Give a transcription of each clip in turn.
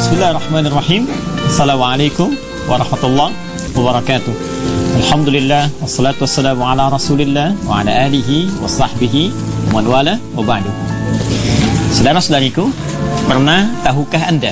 Bismillahirrahmanirrahim. Assalamualaikum warahmatullahi wabarakatuh. Alhamdulillah, wassalatu wassalamu ala rasulillah wa ala alihi wa sahbihi wa man wala wa ba'du. Saudara-saudariku, pernah tahukah Anda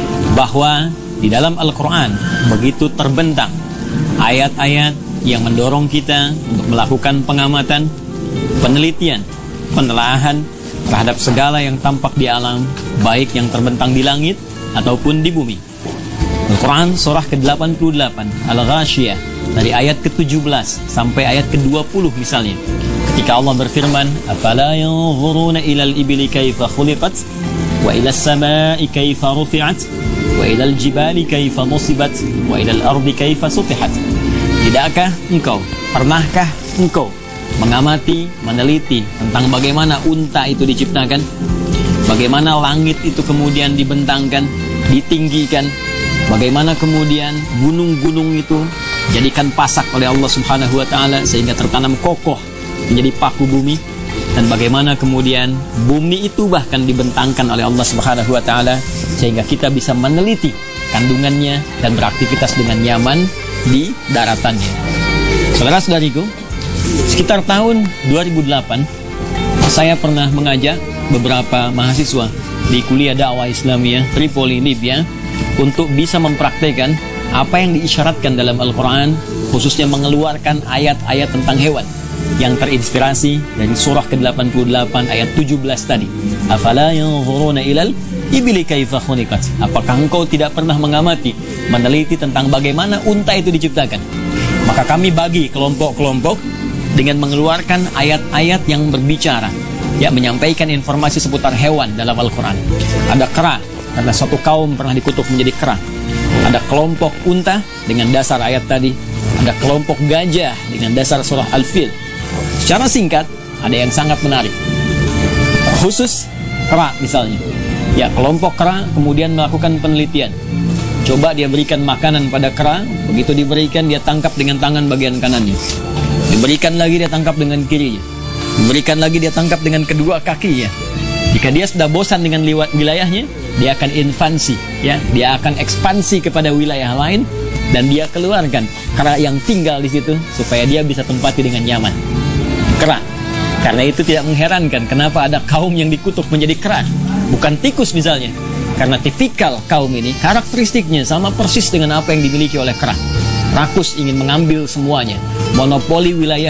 bahwa di dalam Al-Quran begitu terbentang ayat-ayat yang mendorong kita untuk melakukan pengamatan, penelitian, penelaahan terhadap segala yang tampak di alam, baik yang terbentang di langit ataupun di bumi. Al-Quran surah ke-88 Al-Ghashiyah dari ayat ke-17 sampai ayat ke-20 misalnya, ketika Allah berfirman, afala yanzuruna ilal ibili kaifa khuliqat wa ilas samai kaifa rufi'at wa ilal jibali kaifa nusibat wa ilal ardi kaifa sutihat. Tidakkah engkau, pernahkah engkau mengamati, meneliti tentang bagaimana unta itu diciptakan, bagaimana langit itu kemudian dibentangkan, ditinggikan, bagaimana kemudian gunung-gunung itu jadikan pasak oleh Allah Subhanahu wa taala sehingga tertanam kokoh menjadi paku bumi, dan bagaimana kemudian bumi itu bahkan dibentangkan oleh Allah Subhanahu wa taala sehingga kita bisa meneliti kandungannya dan beraktivitas dengan nyaman di daratannya. Saudara-saudariku, sekitar tahun 2008 saya pernah mengajak beberapa mahasiswa di kuliah dakwah Islamiyah Tripoli, Libya, untuk bisa mempraktekkan apa yang diisyaratkan dalam Al-Quran, khususnya mengeluarkan ayat-ayat tentang hewan yang terinspirasi dari surah ke-88 ayat 17 tadi. Afala yanzuruna ilal ibili kaifa khuliqat. Apakah engkau tidak pernah mengamati, meneliti tentang bagaimana unta itu diciptakan? Maka kami bagi kelompok-kelompok dengan mengeluarkan ayat-ayat yang berbicara, ya, menyampaikan informasi seputar hewan dalam Al-Quran. Ada kera, karena suatu kaum pernah dikutuk menjadi kera. Ada kelompok unta dengan dasar ayat tadi. Ada kelompok gajah dengan dasar surah Al-Fil. Secara singkat, ada yang sangat menarik. Khusus kera misalnya. Ya, kelompok kera kemudian melakukan penelitian. Coba dia berikan makanan pada kera, begitu diberikan dia tangkap dengan tangan bagian kanannya. Diberikan lagi dia tangkap dengan kirinya. Diberikan lagi dia tangkap dengan kedua kakinya. Jika dia sudah bosan dengan wilayahnya, dia akan invasi, ya, dia akan ekspansi kepada wilayah lain dan dia keluarkan kera yang tinggal di situ supaya dia bisa tempati dengan nyaman. Kera. Karena itu tidak mengherankan kenapa ada kaum yang dikutuk menjadi kera, bukan tikus misalnya. Karena tipikal kaum ini karakteristiknya sama persis dengan apa yang dimiliki oleh kera. Rakus, ingin mengambil semuanya, monopoli wilayah